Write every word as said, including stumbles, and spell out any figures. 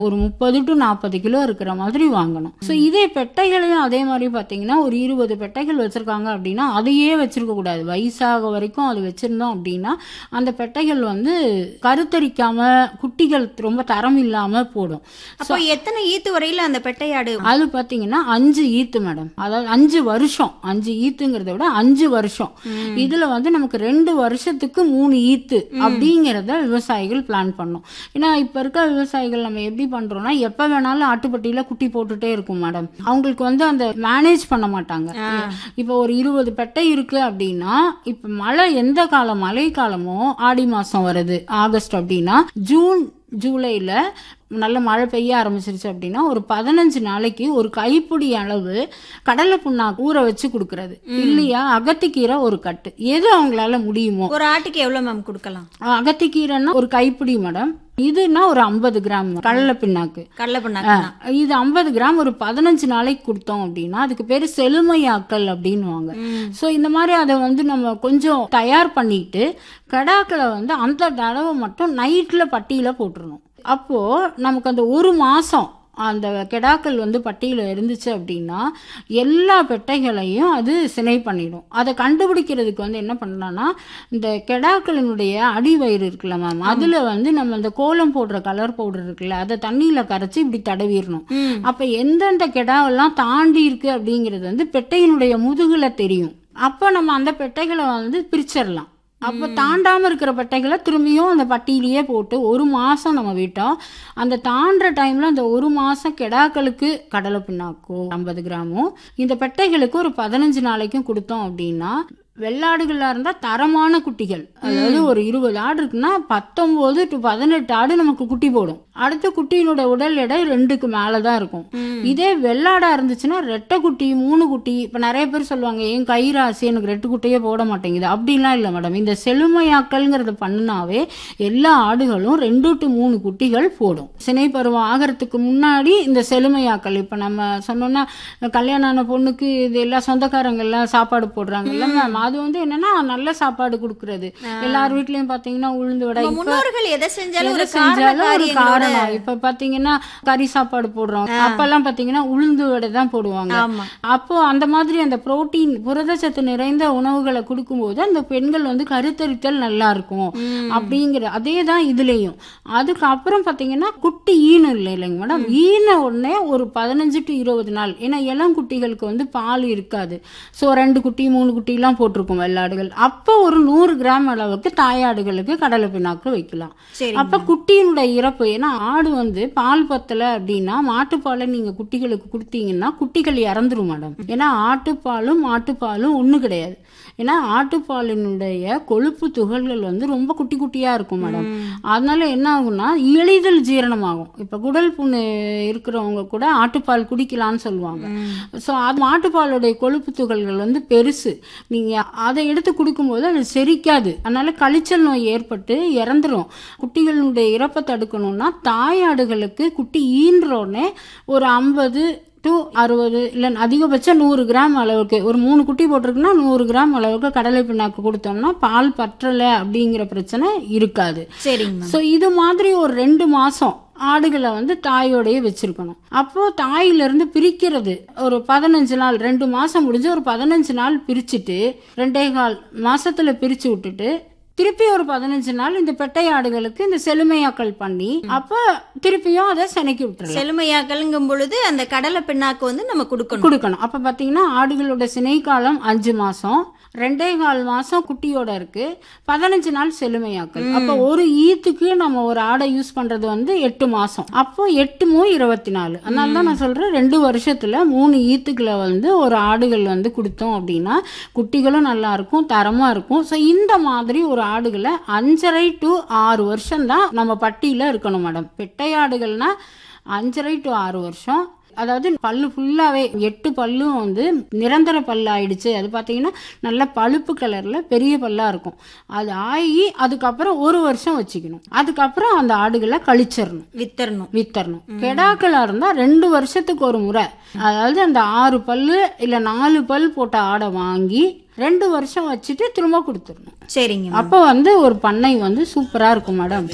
ஒரு முப்பது டு நாற்பது கிலோ இருக்கிற மாதிரி வாங்கணும். ஸோ இதே பெட்டைகளையும் அதே மாதிரி பார்த்தீங்கன்னா ஒரு இருபது பெட்டைகள் வச்சிருக்காங்க அப்படின்னா அதையே வச்சிருக்க கூடாது. வயசாக வரைக்கும் அது வச்சிருந்தோம் அப்படின்னா அந்த பெட்டைகள் வந்து கருத்தரிக்காம குட்டிகள் ரொம்ப தரம் இல்லாம போடும். அப்போ எத்தனை ஈத்து வரையில அந்த பெட்டையாடு? அது பாத்தீங்கன்னா அஞ்சு ஈத்து மேடம். அதாவது அஞ்சு வருஷம், அஞ்சு ஈத்துங்கிறத விட அஞ்சு வருஷம். இதுல வந்து நமக்கு ரெண்டு வருஷத்துக்கு மூணு ஈத்து அப்படிங்கறத விவசாயிகள் பிளான் பண்ணும். ஏன்னா இப்ப இருக்க விவசாயிகள் நம்ம எப்படி பண்றோம்னா எப்ப வேணாலும் ஆட்டுப்பட்டியில குட்டி போட்டுட்டே இருக்கும் மேடம். அவங்களுக்கு வந்து அந்த மேனேஜ் பண்ண மாட்டாங்க. இப்ப ஒரு இருபது பெட்டை இருக்கு அப்படின்னா இப்ப மழை எந்த காலம் மழை காலமோ ஆடி மாசம் வருது ஆகஸ்ட் அப்படின்னா ஜூன் ஜூலைல நல்ல மழை பெய்ய ஆரம்பிச்சிருச்சு அப்படின்னா ஒரு பதினஞ்சு நாளைக்கு ஒரு கைப்பிடி அளவு கடலை புண்ணாக்கு ஊற வச்சு கொடுக்கறது இல்லையா அகத்திக்கீரை ஒரு கட்டு எது அவங்களால முடியுமோ. ஒரு ஆட்டுக்கு எவ்வளவு மேம் கொடுக்கலாம்? அகத்திக்கீரைன்னா ஒரு கைப்பிடி மேடம். இதுனா ஒரு ஐம்பது கிராம் கடலை பிண்ணாக்கு. கடலை பிண்ணாக்கு இது ஐம்பது கிராம் ஒரு பதினஞ்சு நாளைக்கு கொடுத்தோம் அப்படின்னா அதுக்கு பேரு செழுமையாக்கல் அப்படின்னுவாங்க. சோ இந்த மாதிரி அதை வந்து நம்ம கொஞ்சம் தயார் பண்ணிட்டு கடாக்களை வந்து அந்த தடவை மட்டும் நைட்ல பட்டியல போட்டுருணும். அப்போ நமக்கு அந்த ஒரு மாசம் அந்த கெடாக்கள் வந்து பட்டியல இருந்துச்சு அப்படின்னா எல்லா பெட்டைகளையும் அது சினை பண்ணிடும். அதை கண்டுபிடிக்கிறதுக்கு வந்து என்ன பண்ணலாம்னா இந்த கெடாக்களினுடைய அடிவயிறு இருக்குல்ல மேம், அதுல வந்து நம்ம இந்த கோலம் போடுற கலர் பவுடர் இருக்குல்ல அதை தண்ணியில கரைச்சி இப்படி தடவிடணும். அப்ப எந்தெந்த கெடாவெல்லாம் தாண்டி இருக்கு அப்படிங்கிறது வந்து பெட்டையினுடைய முதுகுல தெரியும். அப்ப நம்ம அந்த பெட்டைகளை வந்து பிரிச்சிடலாம். அப்ப தாண்டாம இருக்கிற பெட்டைகளை திரும்பியும் அந்த பட்டியலையே போட்டு ஒரு மாசம் நம்ம விட்டோம். அந்த தாண்டுற டைம்ல அந்த ஒரு மாசம் கெடாக்களுக்கு கடலை பிண்ணாக்கோ ஐம்பது கிராமும் இந்த பெட்டைகளுக்கு ஒரு பதினஞ்சு நாளைக்கும் கொடுத்தோம் அப்படின்னா வெள்ளாடுகளா இருந்தா தரமான குட்டிகள், அதாவது ஒரு இருபது ஆடு இருக்குன்னா பத்தொன்பது டு பதினெட்டு ஆடு நமக்கு குட்டி போடும். அடுத்த குட்டியினோட உடல் எடை ரெண்டுக்கு மேலதான் இருக்கும். இதே வெள்ளாடா இருந்துச்சுன்னா ரெட்டை குட்டி மூணு குட்டி. இப்ப நிறைய பேர் சொல்லுவாங்க என் கைராசி எனக்கு ரெட்டு குட்டியே போட மாட்டேங்குது. அப்படின்லாம் இல்ல மேடம். இந்த செழுமையாக்கல்ங்கிறத பண்ணாவே எல்லா ஆடுகளும் ரெண்டு டு மூணு குட்டிகள் போடும். சினை பருவம் ஆகிறதுக்கு முன்னாடி இந்த செழுமையாக்கல் இப்ப நம்ம சொன்னோம்னா கல்யாணம் ஆன பொண்ணுக்கு இது எல்லா சொந்தக்காரங்க எல்லாம் சாப்பாடு போடுறாங்கல்ல மேம், அது வந்து என்னன்னா நல்ல சாப்பாடு கொடுக்கறது. எல்லார் வீட்லயும் பாத்தீங்கன்னா உளுந்து வடை முன்னோர்கள் எதை செஞ்சாலும் ஒரு காரணம். இப்ப பாத்தீங்கன்னா கறி சாப்பாடு போடுறோம், அப்பெல்லாம் பாத்தீங்கன்னா உளுந்து வடை தான் போடுவாங்க. அப்போ அந்த மாதிரி அந்த புரோட்டீன் புரதச்சத்து நிறைந்த உணவுகளை கொடுக்கும்போது அந்த பெண்கள் வந்து கருத்தரித்தல் நல்லா இருக்கும் அப்படிங்கிற அதே தான் இதுலயும். அதுக்கப்புறம் பாத்தீங்கன்னா குட்டி ஈனும் இல்லை இல்லைங்க மேடம். ஈன உடனே ஒரு பதினஞ்சு டு இருபது நாள், ஏன்னா இளம் குட்டிகளுக்கு வந்து பால் இருக்காது. சோ ரெண்டு குட்டி மூணு குட்டி எல்லாம் போட்டிருக்கும் வெள்ளாடுகள். அப்ப ஒரு நூறு கிராம் அளவுக்கு தாயாடுகளுக்கு கடலை பிண்ணாக்கு வைக்கலாம். அப்ப குட்டியினுடைய இறப்பு, ஏன்னா ஆடு வந்து பால் பத்தல அப்படின்னா மாட்டுப்பாலை நீங்க குட்டிகளுக்கு கொடுத்தீங்கன்னா குட்டிகள் இறந்துரும் மேடம். ஏன்னா ஆட்டுப்பாலும் மாட்டுப்பாலும் ஒண்ணு கிடையாது. ஏன்னா ஆட்டுப்பாலினுடைய கொழுப்பு துகள்கள் வந்து ரொம்ப குட்டி குட்டியா இருக்கும் மேடம். அதனால என்ன ஆகும்னா எளிதில் ஜீரணமாகும். இப்ப குடல் புண்ணு இருக்கிறவங்க கூட ஆட்டுப்பால் குடிக்கலாம்னு சொல்லுவாங்க. சோ அது ஆட்டுப்பாலுடைய கொழுப்பு துகள்கள் வந்து பெருசு. நீங்க அதை எடுத்து கொடுக்கும்போது அது செரிக்காது. அதனால கழிச்சல் நோய் ஏற்பட்டு இறந்துரும். குட்டிகளுடைய இறப்பை தடுக்கணும்னா தாயாடுகளுக்கு குட்டி ஈன்றோடனே ஒரு ஐம்பது டு அறுபது இல்ல அதிகபட்சம் நூறு கிராம் அளவுக்கு, ஒரு மூணு குட்டி போட்டிருக்குன்னா நூறு கிராம் அளவுக்கு கடலை பிண்ணாக்கு கொடுத்தோம்னா பால் பற்றல அப்படிங்கிற பிரச்சனை இருக்காது. சோ இது மாதிரி ஒரு ரெண்டு மாசம் ஆடுகளை வந்து தாயோடய வச்சிருக்கணும். அப்போ தாயில இருந்து பிரிக்கிறது ஒரு பதினஞ்சு நாள், ரெண்டு மாசம் முடிஞ்சு ஒரு பதினஞ்சு நாள் பிரிச்சுட்டு ரெண்டே கால் மாசத்துல பிரிச்சு விட்டுட்டு திருப்பி ஒரு பதினஞ்சு நாள் இந்த பெட்டை ஆடுகளுக்கு இந்த செழுமையாக்கல் பண்ணி அப்ப திருப்பியும் அதை செனைக்கி விட்டுறலாம். செழுமையாக்கல்ங்கும் பொழுது அந்த கடலை பிண்ணாக்கு வந்து நம்ம கொடுக்கணும் கொடுக்கணும் அப்ப பாத்தீங்கன்னா ஆடுகளோட சினை காலம் அஞ்சு மாசம், ரெண்டே கால் மாசம் குட்டியோட இருக்கு, பதினஞ்சு நாள் செழுமையாக்கல். அப்ப ஒரு ஈத்துக்கு நம்ம ஒரு ஆடை யூஸ் பண்றது வந்து எட்டு மாசம். அப்போ எட்டு மூ இருபத்தி நாலு. அதனாலதான் நான் சொல்றேன் ரெண்டு வருஷத்துல மூணு ஈத்துக்களை வந்து ஒரு ஆடுகள் வந்து கொடுத்தோம் அப்படின்னா குட்டிகளும் நல்லா இருக்கும், தரமா இருக்கும். சோ இந்த மாதிரி ஒரு ஆடுகளை அஞ்சரை டு ஆறு வருஷம் தான் நம்ம பட்டியல இருக்கணும் மேடம். பெட்டை ஆடுகள்னா அஞ்சரை டு ஆறு வருஷம். அதாவது பல்லு ஃபுல்லாவே எட்டு பல்லும் வந்து நிரந்தர பல்லு ஆயிடுச்சு. அது பாத்தீங்கன்னா நல்ல பழுப்பு கலர்ல பெரிய பல்லா இருக்கும். அது ஆகி அதுக்கப்புறம் ஒரு வருஷம் வச்சுக்கணும். அதுக்கப்புறம் அந்த ஆடுகளை கழிச்சிடணும், வித்தரணும் வித்தரணும் கெடாக்களா இருந்தா ரெண்டு வருஷத்துக்கு ஒரு முறை, அதாவது அந்த ஆறு பல்லு இல்ல நாலு பல் போட்ட ஆடை வாங்கி ரெண்டு வருஷம் வச்சுட்டு திரும்ப கொடுத்துடணும். சரிங்க. அப்ப வந்து ஒரு பண்ணை வந்து சூப்பரா இருக்கும் மேடம்.